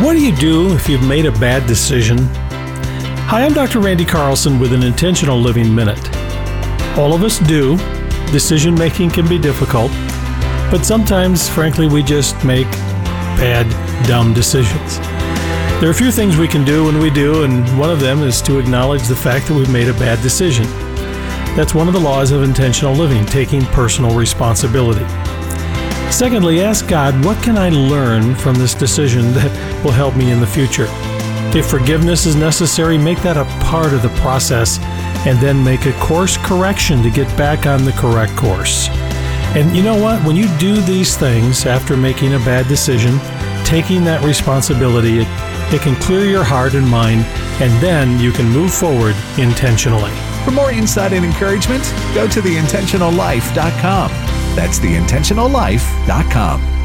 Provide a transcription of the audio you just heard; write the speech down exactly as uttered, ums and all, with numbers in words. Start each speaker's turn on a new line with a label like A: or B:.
A: what do you do if you've made a bad decision? Hi, I'm Doctor Randy Carlson with an Intentional Living Minute. All of us do. Decision making can be difficult, but sometimes, frankly, we just make bad, dumb decisions. There are a few things we can do when we do, and one of them is to acknowledge the fact that we've made a bad decision. That's one of the laws of intentional living, taking personal responsibility. Secondly, ask God, what can I learn from this decision that will help me in the future? If forgiveness is necessary, make that a part of the process and then make a course correction to get back on the correct course. And you know what? When you do these things after making a bad decision, taking that responsibility, it, it can clear your heart and mind, and then you can move forward intentionally.
B: For more insight and encouragement, go to the intentional life dot com. That's the intentional life dot com.